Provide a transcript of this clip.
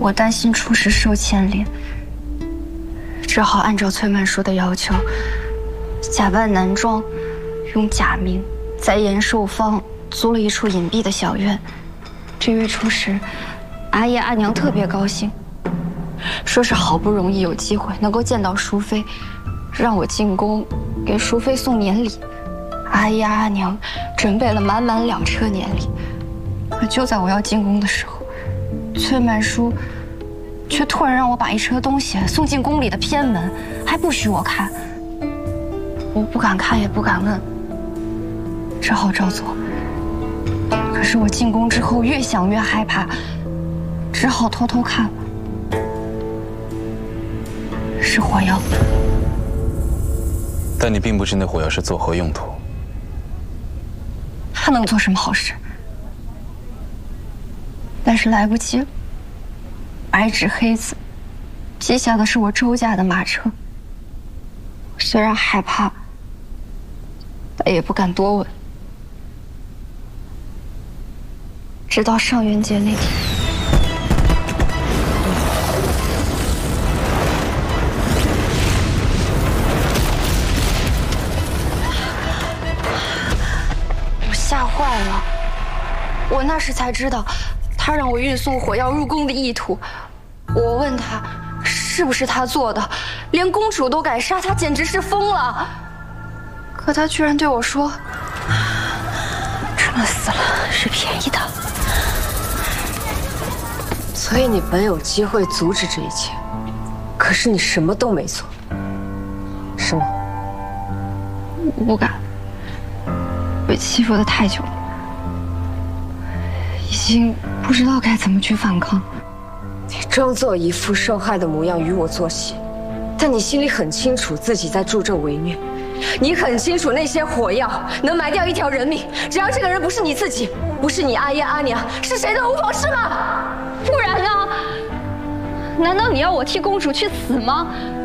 我担心出事受牵连，只好按照崔曼书的要求，假扮男装，用假名在延寿坊租了一处隐蔽的小院。这月初时，阿爷阿娘特别高兴，说是好不容易有机会能够见到淑妃，让我进宫给淑妃送年礼。阿爷阿娘准备了满满2车年礼，可就在我要进宫的时候，崔曼书却突然让我把一车东西送进宫里的偏门，还不许我看。我不敢看，也不敢问，只好照做。可是我进宫之后越想越害怕，只好偷偷看了，是火药。 但你并不知那火药是作何用途。 它能做什么好事？但是来不及了，白纸黑字，记下的是我周家的马车。虽然害怕，但也不敢多问。直到上元节那天，我吓坏了。我那时才知道，他让我运送火药入宫的意图。我问他，是不是他做的？连公主都敢杀，他简直是疯了。可他居然对我说：“这么死了是便宜的。” 所以你本有机会阻止这一切，可是你什么都没做，是吗？ 我不敢，被欺负的太久了，已经不知道该怎么去反抗。 你装作一副受害的模样与我作戏，但你心里很清楚自己在助纣为虐，你很清楚那些火药能埋掉一条人命，只要这个人不是你自己，不是你阿爷阿娘，是谁都无妨，是吗？ 不然呢？难道你要我替公主去死吗？